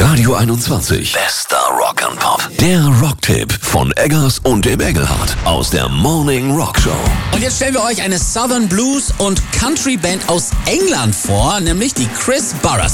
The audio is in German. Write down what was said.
Radio 21. Bester Rock'n'Pop. Der Rocktipp von Eggers und dem Engelhardt aus der Morning Rock Show. Und jetzt stellen wir euch eine Southern Blues und Country Band aus England vor, nämlich die Chris Burrers.